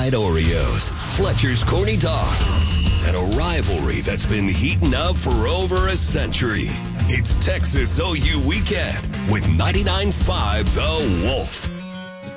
fried Oreos, Fletcher's Corny Dogs, and a rivalry that's been heating up for over a century. It's Texas OU Weekend with 99.5 The Wolf.